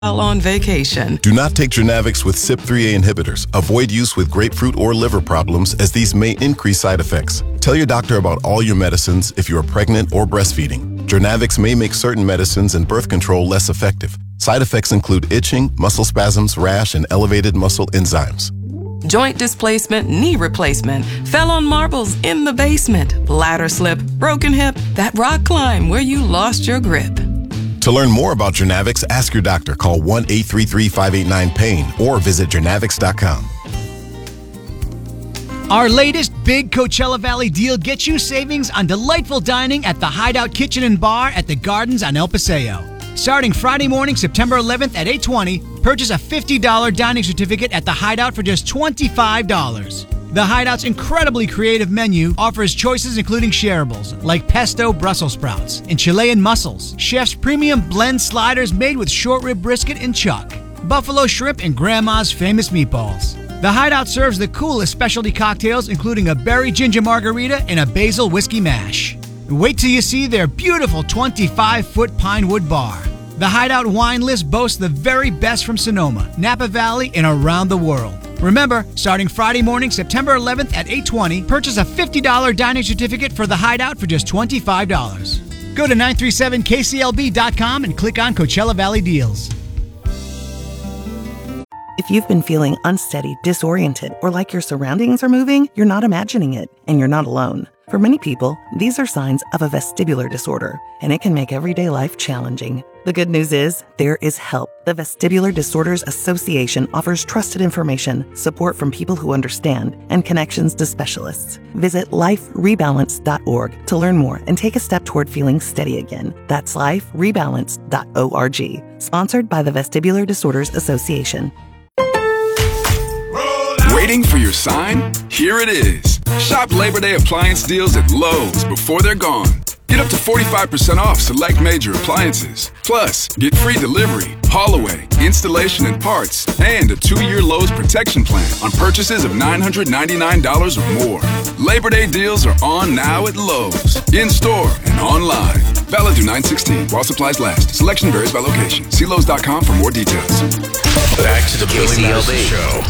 while on vacation. Do not take Jernavix with CYP3A inhibitors. Avoid use with grapefruit or liver problems, as these may increase side effects. Tell your doctor about all your medicines if you are pregnant or breastfeeding. Jernavix may make certain medicines and birth control less effective. Side effects include itching, muscle spasms, rash, and elevated muscle enzymes. Joint displacement, knee replacement, fell on marbles in the basement, ladder slip, broken hip, that rock climb where you lost your grip. To learn more about Jernavix, ask your doctor. Call 1-833-589-PAIN or visit jernavix.com. Our latest big Coachella Valley deal gets you savings on delightful dining at the Hideout Kitchen and Bar at the Gardens on El Paseo. Starting Friday morning, September 11th at 8:20, purchase a $50 dining certificate at the Hideout for just $25. The Hideout's incredibly creative menu offers choices including shareables like pesto Brussels sprouts and Chilean mussels, chef's premium blend sliders made with short rib brisket and chuck, buffalo shrimp, and grandma's famous meatballs. The Hideout serves the coolest specialty cocktails including a berry ginger margarita and a basil whiskey mash. Wait till you see their beautiful 25-foot pine wood bar. The Hideout wine list boasts the very best from Sonoma, Napa Valley, and around the world. Remember, starting Friday morning, September 11th at 8:20, purchase a $50 dining certificate for the Hideout for just $25. Go to 937kclb.com and click on Coachella Valley Deals. If you've been feeling unsteady, disoriented, or like your surroundings are moving, you're not imagining it, and you're not alone. For many people, these are signs of a vestibular disorder, and it can make everyday life challenging. The good news is, there is help. The Vestibular Disorders Association offers trusted information, support from people who understand, and connections to specialists. Visit liferebalance.org to learn more and take a step toward feeling steady again. That's liferebalance.org. Sponsored by the Vestibular Disorders Association. Waiting for your sign? Here it is. Shop Labor Day appliance deals at Lowe's before they're gone. Get up to 45% off select major appliances. Plus, get free delivery, haul away, installation and parts, and a 2-year Lowe's protection plan on purchases of $999 or more. Labor Day deals are on now at Lowe's, in-store and online. Valid through 9/16 while supplies last. Selection varies by location. See Lowe's.com for more details. Back to the Billy Madison Show.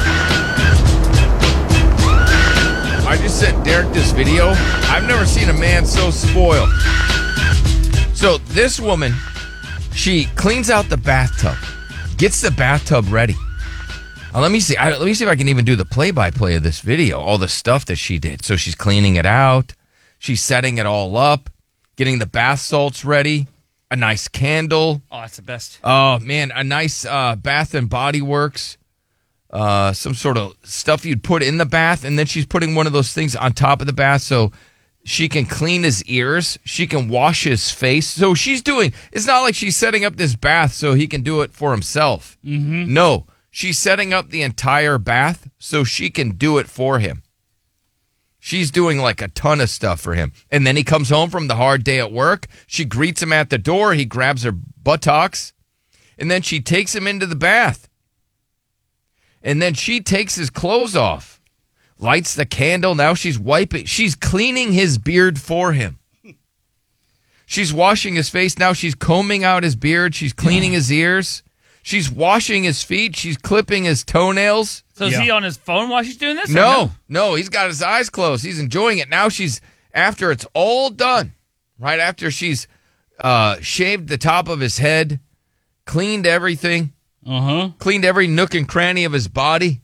I just sent Derek this video. I've never seen a man so spoiled. So this woman, she cleans out the bathtub, gets the bathtub ready. Let me see. Let me see if I can even do the play-by-play of this video. All the stuff that she did. So she's cleaning it out. She's setting it all up, getting the bath salts ready, a nice candle. Oh, that's the best. Oh man, a nice Bath and Body Works. Some sort of stuff you'd put in the bath, and then she's putting one of those things on top of the bath so she can clean his ears, she can wash his face. So she's doing, it's not like she's setting up this bath so he can do it for himself. Mm-hmm. No, she's setting up the entire bath so she can do it for him. She's doing like a ton of stuff for him. And then he comes home from the hard day at work. She greets him at the door. He grabs her buttocks, and then she takes him into the bath. And then she takes his clothes off, lights the candle. Now she's wiping. She's cleaning his beard for him. She's washing his face. Now she's combing out his beard. She's cleaning his ears. She's washing his feet. She's clipping his toenails. So is he on his phone while she's doing this? No, he's got his eyes closed. He's enjoying it. Now she's, after it's all done, right after she's shaved the top of his head, cleaned everything. Cleaned every nook and cranny of his body.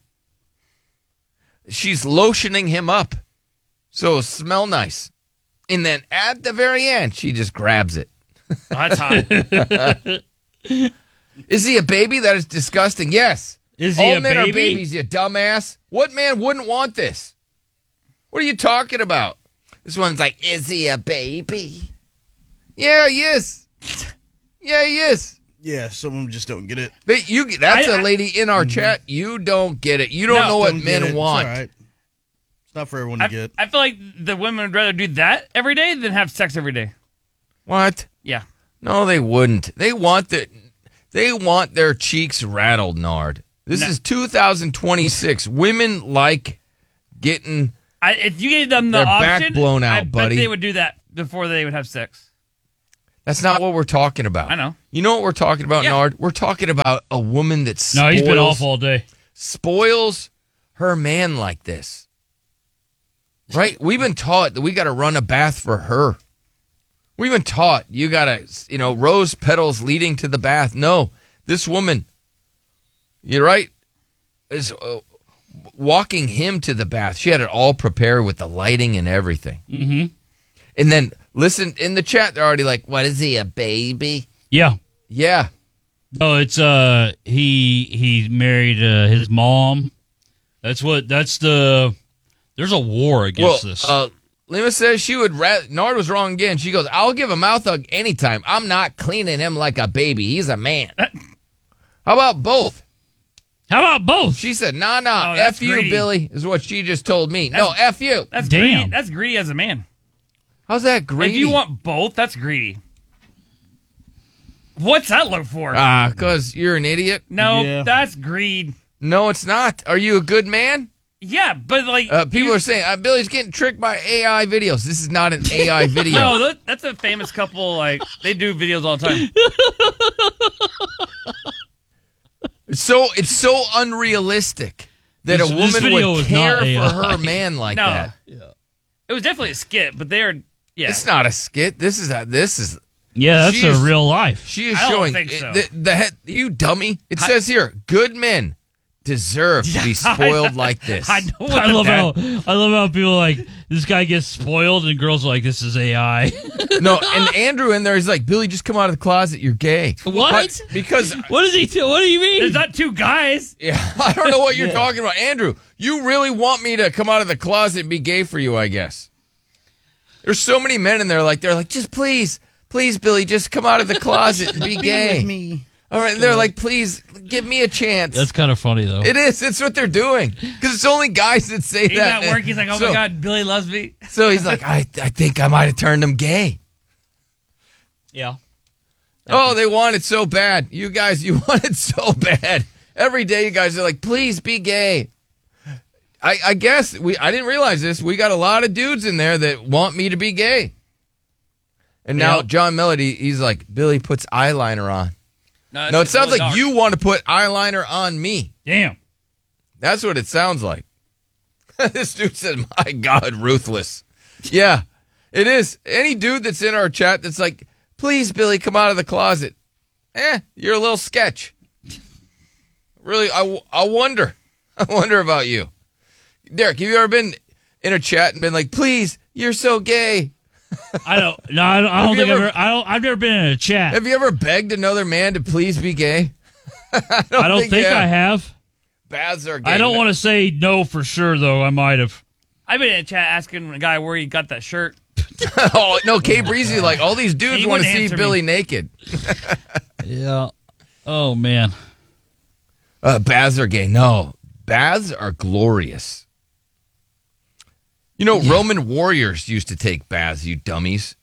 She's lotioning him up so it'll smell nice. And then at the very end, she just grabs it. That's hot. Is he a baby? That is disgusting. Yes. Is he all a men baby? Are babies, you dumbass. What man wouldn't want this? What are you talking about? This one's like, is he a baby? Yeah, he is. Yeah, he is. Yeah, some of them just don't get it. That's a lady in our chat. You don't get it. You don't know what men want. It's all right. It's not for everyone to get. I feel like the women would rather do that every day than have sex every day. What? Yeah. No, they wouldn't. They want their cheeks rattled, Nard. This is 2026. Women like getting if you gave them the their option, back blown out, I buddy. bet they would do that before they would have sex. That's not what we're talking about. I know. You know what we're talking about, Yeah. Nard? We're talking about a woman that No, he's been off all day. spoils her man like this. Right? We've been taught that we got to run a bath for her. We've been taught you got to, rose petals leading to the bath. No, this woman, you're right, is walking him to the bath. She had it all prepared with the lighting and everything. Mm-hmm. And then, listen, in the chat, they're already like, what is he, a baby? Yeah. Yeah. No, it's he married his mom. There's a war against this. Lima says she would rather, Nard was wrong again. She goes, I'll give a mouth hug anytime. I'm not cleaning him like a baby. He's a man. How about both? She said, nah, Oh, F you, greedy. Billy, is what she just told me. No, F you. That's Damn. greedy. That's greedy as a man. How's that greedy? If you want both, that's greedy. What's that look for? Because you're an idiot? No, that's greed. No, it's not. Are you a good man? Yeah, but like... People are saying, Billy's getting tricked by AI videos. This is not an AI video. No, that's a famous couple. Like, they do videos all the time. It's so unrealistic that This a woman video would is care not for AI. her man like No. that. It was definitely a skit, but they're... Yeah. It's not a skit. This is yeah, that's she is- a real life. She is I don't showing think so. the head. You dummy! It says here, good men deserve to be spoiled like this. I know what I love how people are like, this guy gets spoiled, and girls are like, this is AI. No, and Andrew in there, he's like, Billy, just come out of the closet. You're gay. What? Because What is he? What do you mean? There's not two guys. yeah, I don't know what you're talking about, Andrew. You really want me to come out of the closet and be gay for you? I guess. There's so many men in there, they're like, just please, Billy, just come out of the closet and be gay. With me. All right, they're like, please give me a chance. That's kind of funny though. It is. It's what they're doing. Because it's only guys that say He's that. at work. He's like, oh, So- my God, Billy loves me. So he's like, I think I might have turned him gay. Yeah. Oh, they want it so bad. You guys, you want it so bad. Every day you guys are like, please be gay. I guess I didn't realize this. We got a lot of dudes in there that want me to be gay. And now Yeah. John Melody, he's like, Billy puts eyeliner on. No, it it's sounds really like dark. you want to put eyeliner on me. Damn. That's what it sounds like. This dude said, my God, ruthless. Yeah, it is. Any dude that's in our chat that's like, please, Billy, come out of the closet. You're a little sketch. Really, I wonder. I wonder about you. Derek, have you ever been in a chat and been like, please, you're so gay? I don't. No, I don't think I've never been in a chat. Have you ever begged another man to please be gay? I don't think you I have. Baths are gay. I don't want to say no for sure though. I might have. I've been in a chat asking a guy where he got that shirt. Oh, no, Kay Breezy, like, all these dudes He want to wouldn't see answer Billy me. naked. Yeah. Oh man. Baths are gay. No, baths are glorious. You know, Roman warriors used to take baths, you dummies.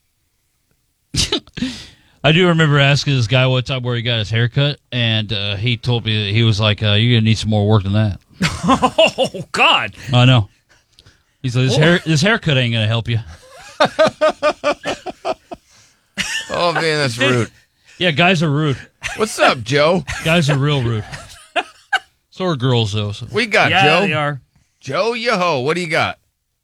I do remember asking this guy one time where he got his haircut, and he told me that he was like, "You're gonna need some more work than that." Oh, God. I know. He's like, this haircut ain't gonna help you. Oh, man, that's rude. Yeah, guys are rude. What's up, Joe? Guys are real rude. So are girls though. So. We got Yeah, Joe. they are. Joe Yoho, what do you got?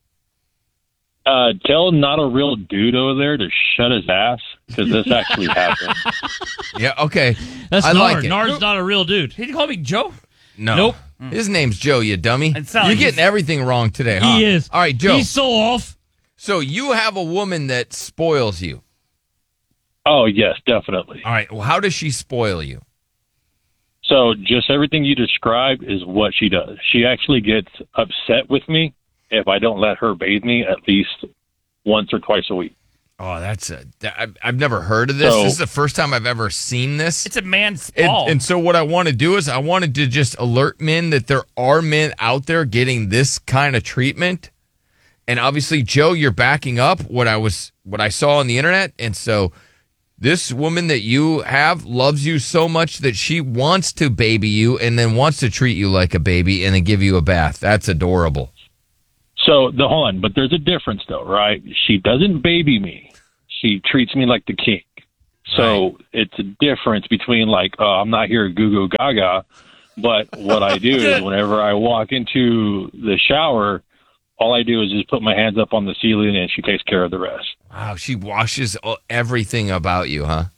Tell not a real dude over there to shut his ass, because this actually happened. Yeah, okay. That's I Nard. like it. Nard's not a real dude. Did you call me Joe? No. Nope. His name's Joe, you dummy. It sounds You're like getting he's- everything wrong today, huh? He is. All right, Joe. He's so off. So you have a woman that spoils you. Oh, yes, definitely. All right, well, how does she spoil you? So just everything you described is what she does. She actually gets upset with me if I don't let her bathe me at least once or twice a week. Oh, I've never heard of this. So- This is the first time I've ever seen this. It's a man's And, fault. and so what I want to do is I wanted to just alert men that there are men out there getting this kind of treatment. And obviously, Joe, you're backing up what I saw on the internet. And so this woman that you have loves you so much that she wants to baby you and then wants to treat you like a baby and then give you a bath. That's adorable. So hold on, but there's a difference though, right? She doesn't baby me. She treats me like the king. So it's a difference between like, I'm not here goo goo gaga, but what I do is whenever I walk into the shower, all I do is just put my hands up on the ceiling and she takes care of the rest. Wow, she washes everything about you, huh?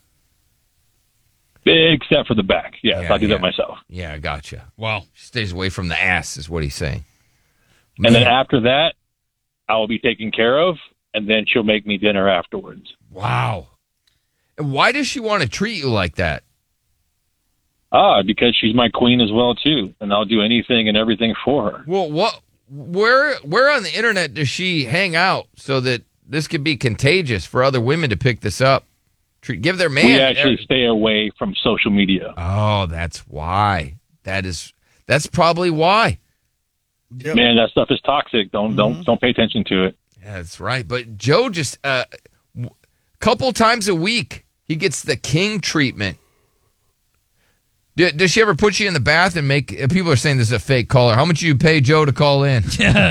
Except for the back. Yes, I do that myself. Yeah, I gotcha. Wow. She stays away from the ass is what he's saying. And then after that, I will be taken care of, and then she'll make me dinner afterwards. Wow. And why does she want to treat you like that? Because she's my queen as well, too, and I'll do anything and everything for her. Well, where on the internet does she hang out so that this could be contagious for other women to pick this up? Give their man. We actually stay away from social media. Oh, that's why. That's probably why. Yep. Man, that stuff is toxic. Don't pay attention to it. Yeah, that's right. But Joe just couple times a week he gets the king treatment. Does she ever put you in the bath and make people are saying this is a fake caller? How much do you pay Joe to call in?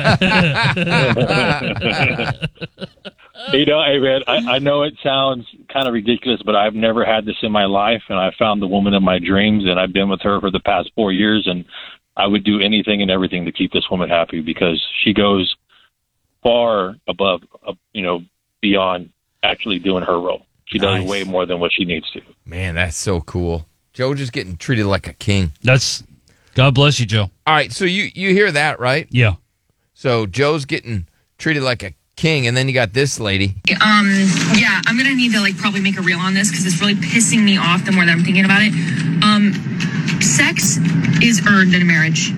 Hey man, I know it sounds kind of ridiculous, but I've never had this in my life, and I found the woman of my dreams, and I've been with her for the past 4 years, and I would do anything and everything to keep this woman happy because she goes far above, beyond actually doing her role. She does way more than what she needs to. Man, that's so cool. Joe just getting treated like a king. God bless you, Joe. All right, so you hear that, right? Yeah. So Joe's getting treated like a king, and then you got this lady. Yeah, I'm gonna need to probably make a reel on this because it's really pissing me off the more that I'm thinking about it. Sex is earned in a marriage.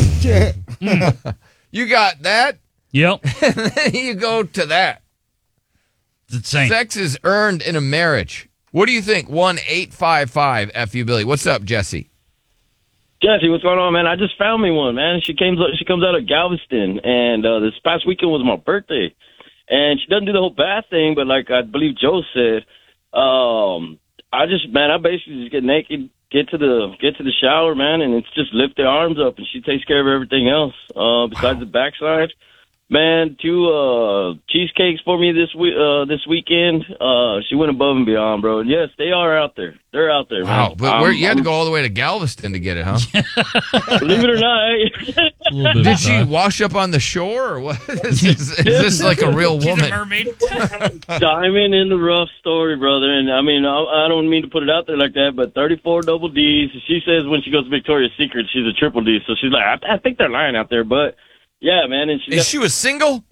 You got that? Yep. And then you go to that. It's insane. Sex is earned in a marriage. What do you think? 1-855-FU Billy. What's up, Jesse? Jesse, what's going on, man? I just found me one, man. She comes out of Galveston, and this past weekend was my birthday. And she doesn't do the whole bath thing, but like I believe Joe said, I basically just get naked, get to the shower, man, and it's just lift the arms up, and she takes care of everything else besides the backside. Man, 2 cheesecakes for me this weekend. She went above and beyond, bro. Yes, they are out there. They're out there, wow, man. But you had to go all the way to Galveston to get it, huh? Believe it or not. Did she wash up on the shore, or what? Is this like a real woman? She's a mermaid. Diamond in the rough story, brother. And I mean, I don't mean to put it out there like that, but 34 double Ds. She says when she goes to Victoria's Secret, she's a triple D. So she's like, I think they're lying out there, but. Yeah, man. And she was single?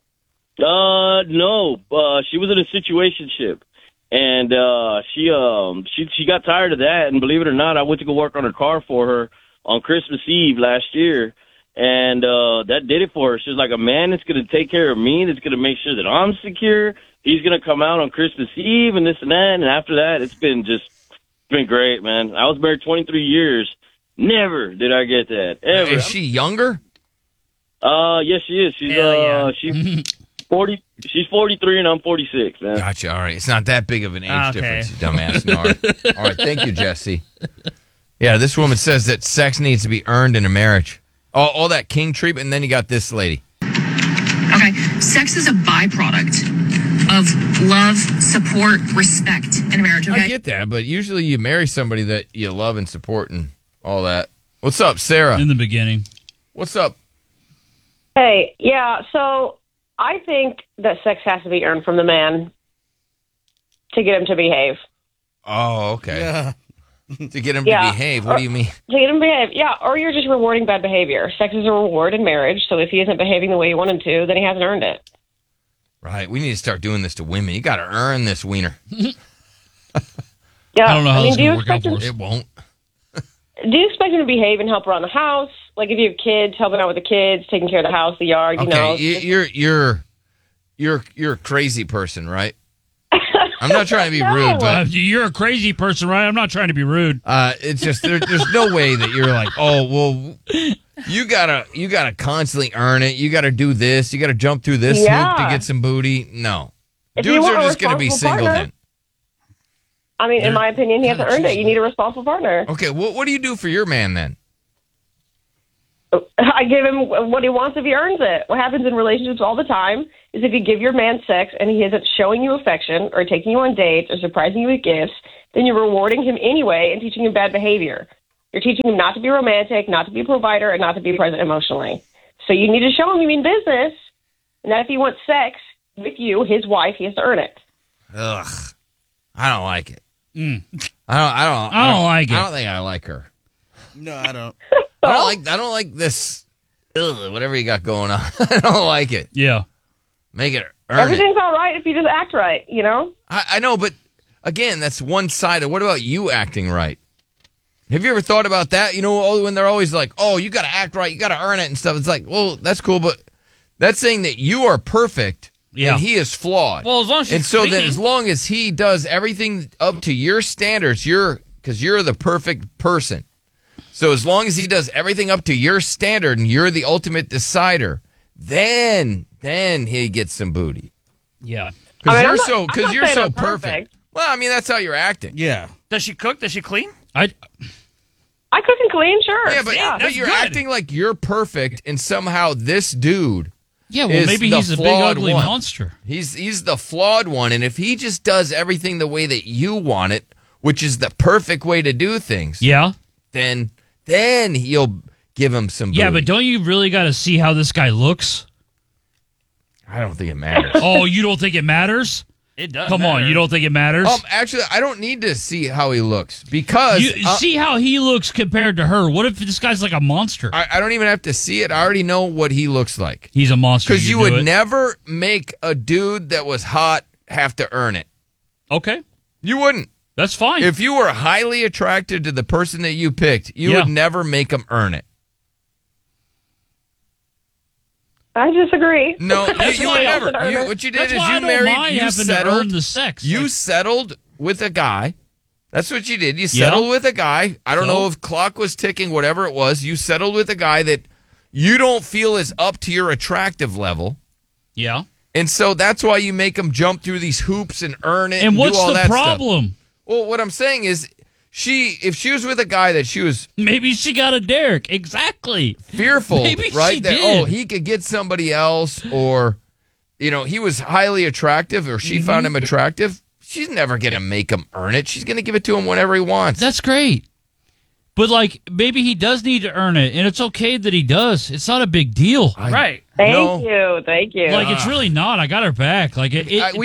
No. She was in a situationship. And she got tired of that. And believe it or not, I went to go work on her car for her on Christmas Eve last year. And that did it for her. She's like, a man that's going to take care of me, that's going to make sure that I'm secure. He's going to come out on Christmas Eve and this and that. And after that, it's been great, man. I was married 23 years. Never did I get that. Ever. Is she younger? Yes, she is. She's 40. She's 43, and I'm 46. Man. Gotcha. All right, it's not that big of an age difference, you dumbass. Nard. All right, thank you, Jesse. Yeah, this woman says that sex needs to be earned in a marriage. All that king treatment, and then you got this lady. Okay, sex is a byproduct of love, support, respect in a marriage. Okay, I get that, but usually you marry somebody that you love and support and all that. What's up, Sarah? In the beginning. What's up? Hey, yeah, so I think that sex has to be earned from the man to get him to behave. Oh, okay. Yeah. To get him to behave, what do you mean? To get him to behave, yeah, or you're just rewarding bad behavior. Sex is a reward in marriage, so if he isn't behaving the way you want him to, then he hasn't earned it. Right, we need to start doing this to women. You got to earn this wiener. Yeah, I don't know how this is going to work out for us. It won't. Do you expect him to behave and help around the house? Like if you have kids, helping out with the kids, taking care of the house, the yard, you know? You're a crazy person, right? I'm not trying to be rude, but you're a crazy person, right? I'm not trying to be rude. It's just there's no way that you're like, oh well, you gotta constantly earn it. You gotta do this. You gotta jump through this hoop to get some booty. No, if dudes are just gonna be single partner, then. I mean, in my opinion, he hasn't earned it. You need a responsible partner. Okay, what do you do for your man then? I give him what he wants if he earns it. What happens in relationships all the time is if you give your man sex and he isn't showing you affection or taking you on dates or surprising you with gifts, then you're rewarding him anyway and teaching him bad behavior. You're teaching him not to be romantic, not to be a provider, and not to be present emotionally. So you need to show him you mean business, and that if he wants sex with you, his wife, he has to earn it. Ugh. I don't like it. I don't like it. I don't think I like her. No, I don't. I don't like this. Whatever you got going on. I don't like it. Yeah. Make it earn Everything's it. all right if you just act right, you know? I know, but again, that's one-sided. What about you acting right? Have you ever thought about that? You know, when they're always like, oh, you got to act right, you got to earn it and stuff. It's like, well, that's cool, but that's saying that you are perfect and he is flawed. Well, as long as she's and so then cleaning. as long as he does everything up to your standards, because you're the perfect person. So as long as he does everything up to your standard and you're the ultimate decider, then he gets some booty. Yeah. Because I'm you're not so saying I'm perfect. Well, I mean, that's how you're acting. Yeah. Does she cook? Does she clean? I cook and clean, sure. Yeah, but you're acting like you're perfect, and somehow this dude. Yeah, well, is maybe the he's a big flawed ugly one. monster. He's the flawed one, and if he just does everything the way that you want it, which is the perfect way to do things, Yeah. then you'll give him some. Yeah, booty. but don't you really got to see how this guy looks? I don't think it matters. Oh, you don't think it matters? It does. Come on, you don't think it matters? Actually, I don't need to see how he looks because You see how he looks compared to her. What if this guy's like a monster? I don't even have to see it. I already know what he looks like. He's a monster. Because you do would it. never make a dude that was hot have to earn it. Okay. You wouldn't. That's fine. If you were highly attracted to the person that you picked, you would never make him earn it. I disagree. No, you would never. That's What you did That's is why I you don't married. mind You having to earn settled the sex. You Like- settled with a guy. That's what you did. You settled with a guy. I don't So? know if clock was ticking, whatever it was. You settled with a guy that you don't feel is up to your attractive level. Yeah. And so that's why you make him jump through these hoops and earn it. And do what's all the that problem? Stuff. Well, what I'm saying is, if she was with a guy that she was Maybe she got a Derek. Exactly. fearful, Maybe right? she That did. he could get somebody else, or he was highly attractive, or she found him attractive. She's never gonna make him earn it. She's gonna give it to him whenever he wants. That's great. But maybe he does need to earn it, and it's okay that he does. It's not a big deal. Right. Thank you. Like, it's really not. I got her back. Like,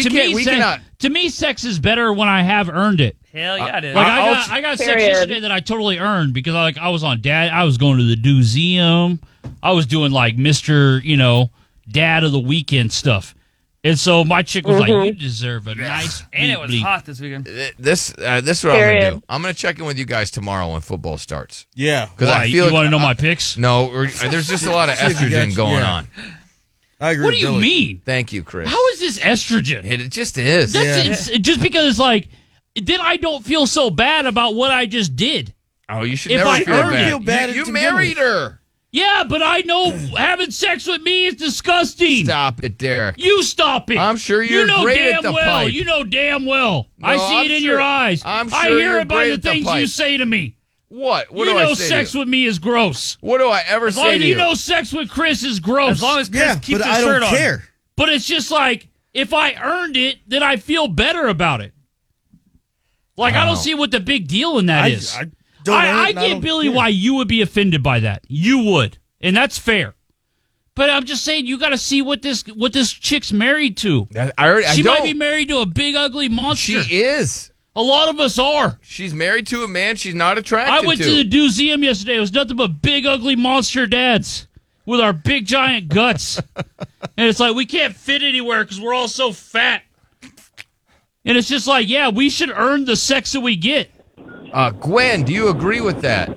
to me, sex is better when I have earned it. Hell yeah, it is. Like, I got sex yesterday that I totally earned because I was on I was going to the museum. I was doing like Mr. Dad of the Weekend stuff. And so my chick was like, you deserve a nice And it was bleep. hot this weekend. This is what I'm gonna do. I'm gonna check in with you guys tomorrow when football starts. Yeah. Because Why, I feel you want to know my picks? No, there's just a lot of See if you estrogen got- going yeah. on. I agree What with do you Billy. mean? Thank you, Chris. How is this estrogen? It just is. That's just because it's like, then I don't feel so bad about what I just did. Oh, you should If never I feel earned bad. it- Feel bad You to begin married with. her. Yeah, but I know having sex with me is disgusting. Stop it, Derek. You stop it. I'm sure you're you know great damn at the well. pipe. You know damn well. No, I see I'm it in sure- your eyes. I'm I sure hear you're it by great the at the things pipe. you say to me. What? What you do know I say sex to you? with me is gross. What do I ever As long say as to you you? know sex with Chris is gross. As long as Chris Yeah, keeps but his I shirt don't on. care. But it's just like, if I earned it, then I feel better about it. Like, I don't see what the big deal in that is. I don't earn it I and I get, don't Billy, care. why you would be offended by that. You would. And that's fair. But I'm just saying, you got to see what this chick's married to. I She might don't. be married to a big, ugly monster. She is. A lot of us are. She's married to a man she's not attracted I went to the museum yesterday. It was nothing but big, ugly monster dads with our big, giant guts. And it's like, we can't fit anywhere because we're all so fat. And it's just like, yeah, we should earn the sex that we get. Gwen, do you agree with that?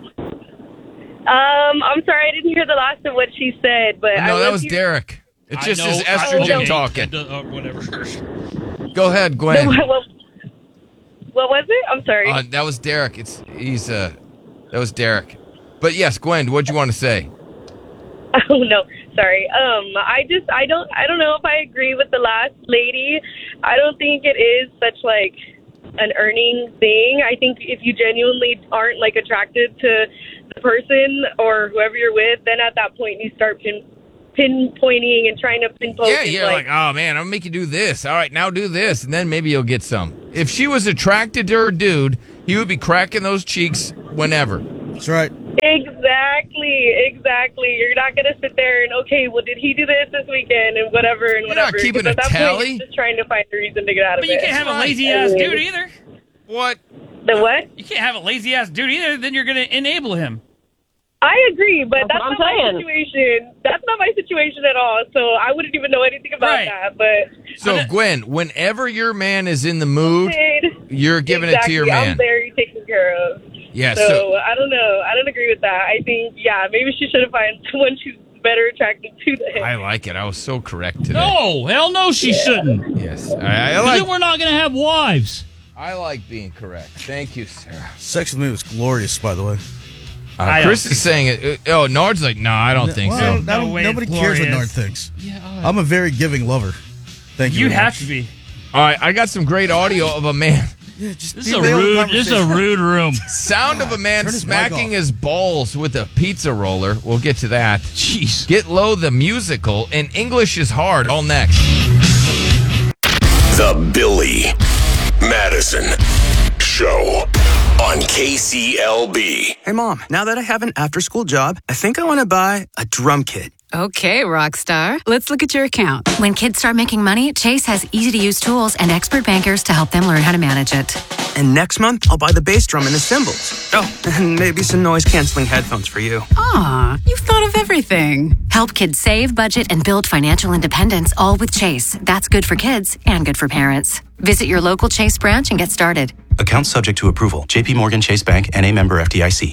I'm sorry, I didn't hear the last of what she said, but No, that was Derek. It's just his estrogen talking. Whatever. Go ahead, Gwen. What was it? I'm sorry. That was Derek. That was Derek. But yes, Gwen, what'd you want to say? Oh no, sorry. I don't know if I agree with the last lady. I don't think it is such like an earning thing. I think if you genuinely aren't like attracted to the person or whoever you're with, then at that point you start pinpointing and trying to pinpoint. Yeah, you're like, oh man, I'm gonna make you do this. All right, now do this, and then maybe you'll get some. If she was attracted to her dude, he would be cracking those cheeks whenever. That's right. Exactly. You're not gonna sit there and okay, well, did he do this weekend and whatever and You're whatever. not keeping Because a at that point, tally? you're just trying to find a reason to get out of But it. you can't have a lazy-ass dude either. What? The what? You can't have a lazy-ass dude either. Then you're going to enable him. I agree, but that's what not I'm my saying. situation. That's not my situation at all. So I wouldn't even know anything about that. But So, Gwen, whenever your man is in the mood, you're giving it to your Exactly. man. I'm very taken care of. Yeah, So, so- I don't know. I don't agree with that. I think, maybe she should have found someone she's better attracted to than him. I like it. I was so correct today. No, hell no, she shouldn't. Yes, I 'Cause like. then we're not going to have wives. I like being correct. Thank you, Sarah. Sex with me was glorious, by the way. Chris is saying it. Oh, Nard's like, no, I don't think so. Nobody cares what Nard thinks. I'm a very giving lover. Thank you. You very have much. to be. All right, I got some great audio of a man. This is a rude room. Sound of a man turn his mic smacking off. his balls with a pizza roller. We'll get to that. Jeez. Get Low, the musical, and English is Hard, all next. The Billy Madison Show on KCLB. Hey, Mom, now that I have an after-school job, I think I want to buy a drum kit. Okay, Rockstar. Let's look at your account. When kids start making money, Chase has easy-to-use tools and expert bankers to help them learn how to manage it. And next month, I'll buy the bass drum and the cymbals. Oh, and maybe some noise-canceling headphones for you. Aw, you've thought of everything. Help kids save, budget, and build financial independence, all with Chase. That's good for kids and good for parents. Visit your local Chase branch and get started. Account subject to approval. JP Morgan Chase Bank, N.A. member FDIC.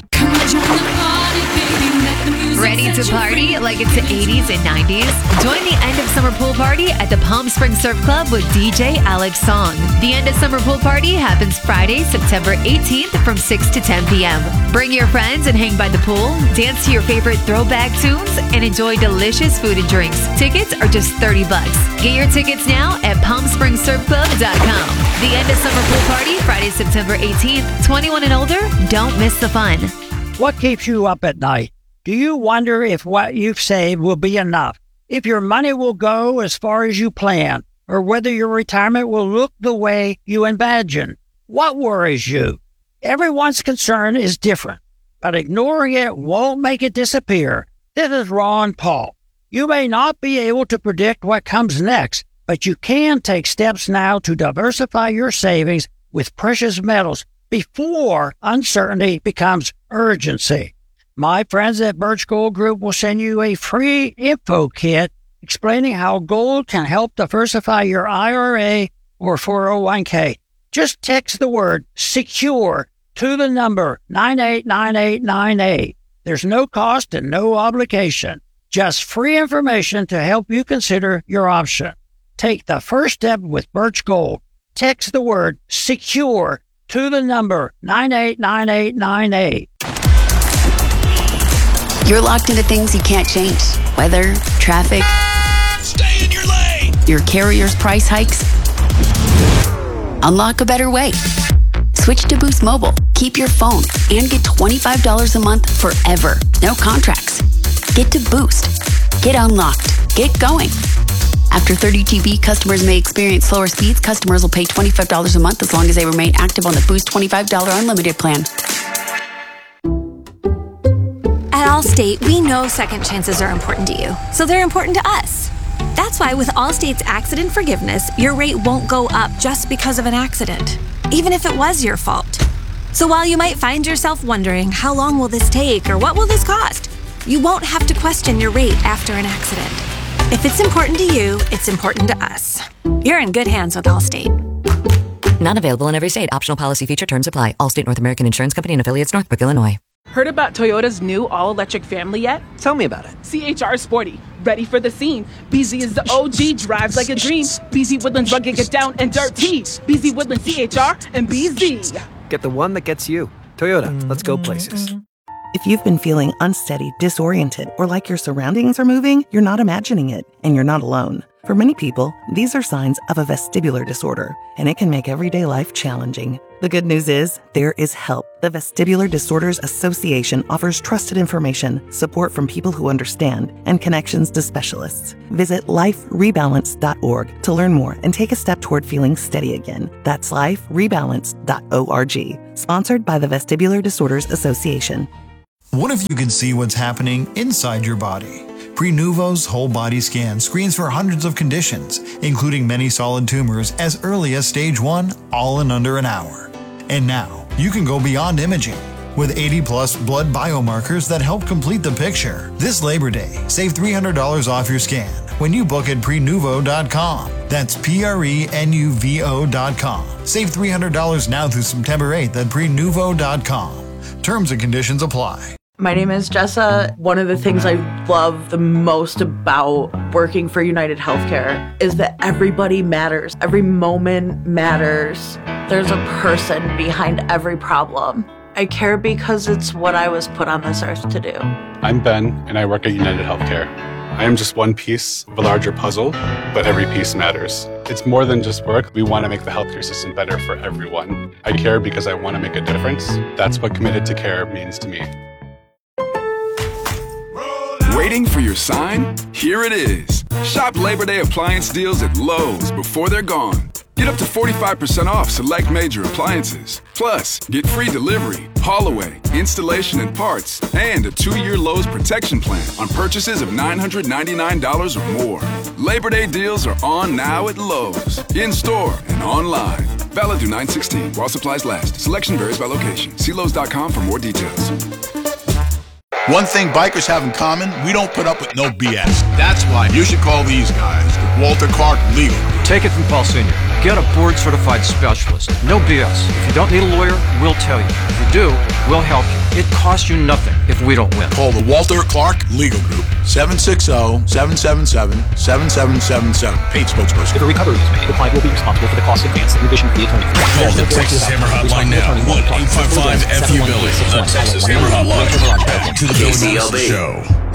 Ready to party like it's the 80s and 90s? Join the end of summer pool party at the Palm Springs Surf Club with DJ Alex Song. The end of summer pool party happens Friday, September 18th from 6 to 10 p.m. Bring your friends and hang by the pool, dance to your favorite throwback tunes, and enjoy delicious food and drinks. Tickets are just $30. Get your tickets now at PalmSpringsSurfClub.com. The end of summer pool party, Friday, September 18th. 21 and older, don't miss the fun. What keeps you up at night? Do you wonder if what you've saved will be enough? If your money will go as far as you plan? Or whether your retirement will look the way you imagine? What worries you? Everyone's concern is different, but ignoring it won't make it disappear. This is Ron Paul. You may not be able to predict what comes next, but you can take steps now to diversify your savings with precious metals before uncertainty becomes urgency. My friends at Birch Gold Group will send you a free info kit explaining how gold can help diversify your IRA or 401k. Just text the word SECURE to the number 989898. There's no cost and no obligation. Just free information to help you consider your option. Take the first step with Birch Gold. Text the word SECURE to the number 989898. You're locked into things you can't change. Weather, traffic. Stay in your lane! Your carrier's price hikes. Unlock a better way. Switch to Boost Mobile. Keep your phone and get $25 a month forever. No contracts. Get to Boost. Get unlocked. Get going. After 30 GB, customers may experience slower speeds. Customers will pay $25 a month as long as they remain active on the Boost $25 unlimited plan. At Allstate, we know second chances are important to you, so they're important to us. That's why with Allstate's accident forgiveness, your rate won't go up just because of an accident, even if it was your fault. So while you might find yourself wondering, how long will this take or what will this cost? You won't have to question your rate after an accident. If it's important to you, it's important to us. You're in good hands with Allstate. Not available in every state. Optional policy feature terms apply. Allstate North American Insurance Company and affiliates, Northbrook, Illinois. Heard about Toyota's new all-electric family yet? Tell me about it. CHR Sporty, ready for the scene. BZ is the OG, drives like a dream. BZ Woodlands rugged, get down and dirty. BZ Woodlands, CHR, and BZ. Get the one that gets you. Toyota, let's go places. If you've been feeling unsteady, disoriented, or like your surroundings are moving, you're not imagining it, and you're not alone. For many people, these are signs of a vestibular disorder, and it can make everyday life challenging. The good news is, there is help. The Vestibular Disorders Association offers trusted information, support from people who understand, and connections to specialists. Visit liferebalance.org to learn more and take a step toward feeling steady again. That's liferebalance.org. Sponsored by the Vestibular Disorders Association. What if you could see what's happening inside your body? Prenuvo's whole body scan screens for hundreds of conditions, including many solid tumors as early as stage 1, all in under an hour. And now, you can go beyond imaging with 80-plus blood biomarkers that help complete the picture. This Labor Day, save $300 off your scan when you book at Prenuvo.com. That's Prenuvo.com. Save $300 now through September 8th at Prenuvo.com. Terms and conditions apply. My name is Jessa. One of the things I love the most about working for United Healthcare is that everybody matters. Every moment matters. There's a person behind every problem. I care because it's what I was put on this earth to do. I'm Ben, and I work at United Healthcare. I am just one piece of a larger puzzle, but every piece matters. It's more than just work. We want to make the healthcare system better for everyone. I care because I want to make a difference. That's what committed to care means to me. Waiting for your sign? Here it is. Shop Labor Day appliance deals at Lowe's before they're gone. Get up to 45% off select major appliances. Plus, get free delivery, haul away, installation and parts, and a 2-year Lowe's protection plan on purchases of $999 or more. Labor Day deals are on now at Lowe's, in-store and online. Valid through 9/16 while supplies last. Selection varies by location. See Lowe's.com for more details. One thing bikers have in common, we don't put up with no BS. That's why you should call these guys, Walter Clark Legal. Take it from Paul Sr. Get a board-certified specialist. No BS. If you don't need a lawyer, we'll tell you. If you do, we'll help you. It costs you nothing if we don't win. Call the Walter Clark Legal Group, 760-777-7777. Paid spokesperson. If a recovery is made, the client will be responsible for the cost advance and revision fee attorney. Call the Texas Hammer Hotline now. 1-855-FU-BILLY. The Texas Hammer Hotline. To the Billy Madison Show.